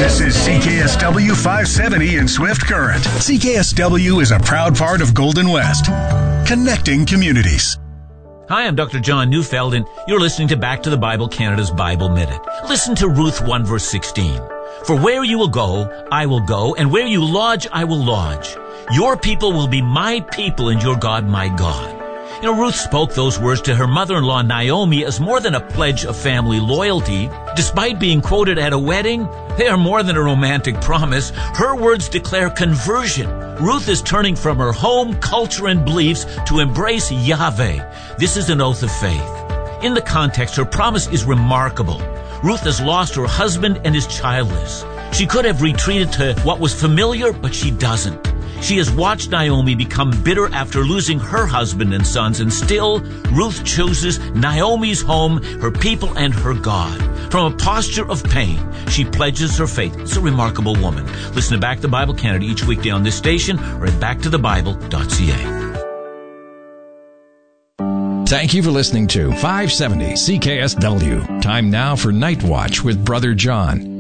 This is CKSW 570 in Swift Current. CKSW is a proud part of Golden West, connecting communities. Hi, I'm Dr. John Neufeld, and you're listening to Back to the Bible Canada's Bible Minute. Listen to Ruth 1 verse 16. For where you will go, I will go, and where you lodge, I will lodge. Your people will be my people, and your God my God. You know, Ruth spoke those words to her mother-in-law Naomi as more than a pledge of family loyalty. Despite being quoted at a wedding, they are more than a romantic promise. Her words declare conversion. Ruth is turning from her home, culture, and beliefs to embrace Yahweh. This is an oath of faith. In the context, her promise is remarkable. Ruth has lost her husband and is childless. She could have retreated to what was familiar, but she doesn't. She has watched Naomi become bitter after losing her husband and sons, and still, Ruth chooses Naomi's home, her people, and her God. From a posture of pain, she pledges her faith. It's a remarkable woman. Listen to Back to the Bible Canada each weekday on this station or at backtothebible.ca. Thank you for listening to 570 CKSW. Time now for Night Watch with Brother John.